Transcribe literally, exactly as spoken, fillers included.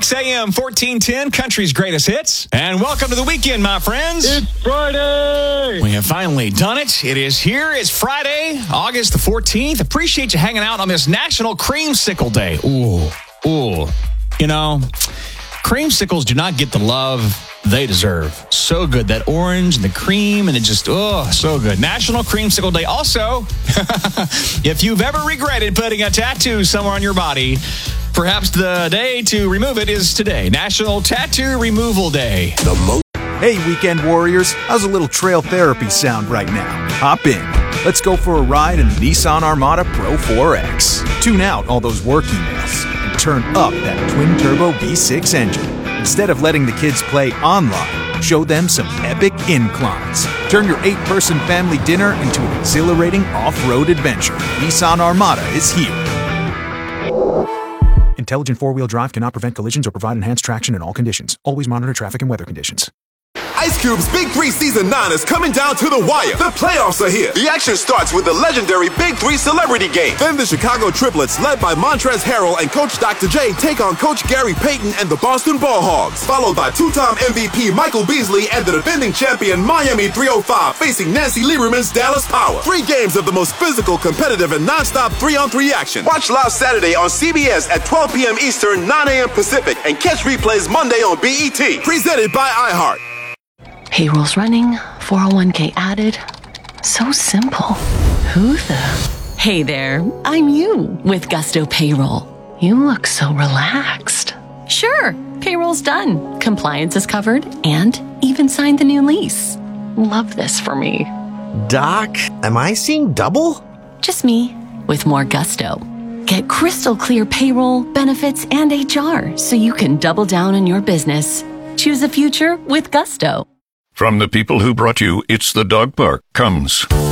six a.m. fourteen ten, country's greatest hits. And welcome to the weekend, my friends. It's Friday. We have finally done it. It is here. It's Friday, August the fourteenth. Appreciate you hanging out on this National Creamsicle Day. Ooh, ooh. You know, creamsicles do not get the love they deserve. So good. That orange and the cream, and it just, oh, so good. National Creamsicle Day. Also, if you've ever regretted putting a tattoo somewhere on your body, perhaps the day to remove it is today. National Tattoo Removal Day. The mo- Hey, weekend warriors. How's a little trail therapy sound right now? Hop in. Let's go for a ride in the Nissan Armada Pro four X. Tune out all those work emails and turn up that twin-turbo V six engine. Instead of letting the kids play online, show them some epic inclines. Turn your eight-person family dinner into an exhilarating off-road adventure. Nissan Armada is here. Intelligent four-wheel drive cannot prevent collisions or provide enhanced traction in all conditions. Always monitor traffic and weather conditions. Ice Cube's Big Three Season nine is coming down to the wire. The playoffs are here. The action starts with the legendary Big Three Celebrity Game. Then the Chicago Triplets, led by Montrezl Harrell and Coach Doctor J, take on Coach Gary Payton and the Boston Ball Hogs. Followed by two-time M V P Michael Beasley and the defending champion Miami three oh five facing Nancy Lieberman's Dallas Power. Three games of the most physical, competitive, and non-stop three-on-three action. Watch live Saturday on C B S at twelve p.m. Eastern, nine a.m. Pacific, and catch replays Monday on B E T. Presented by iHeart. Payroll's running, four oh one k added. So simple. Who the? Hey there, I'm you with Gusto Payroll. You look so relaxed. Sure, payroll's done. Compliance is covered and even signed the new lease. Love this for me. Doc, am I seeing double? Just me with more Gusto. Get crystal clear payroll, benefits, and H R so you can double down on your business. Choose a future with Gusto. From the people who brought you It's the Dog Park comes